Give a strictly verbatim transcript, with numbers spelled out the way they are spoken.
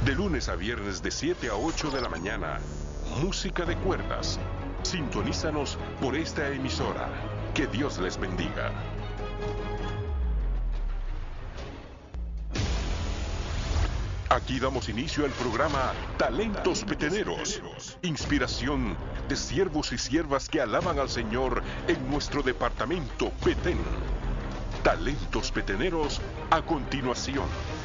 De lunes a viernes de siete a ocho de la mañana, música de cuerdas. Sintonízanos por esta emisora. Que Dios les bendiga. Aquí damos inicio al programa Talentos Peteneros. Inspiración de siervos y siervas que alaban al Señor en nuestro departamento Petén. Talentos Peteneros a continuación.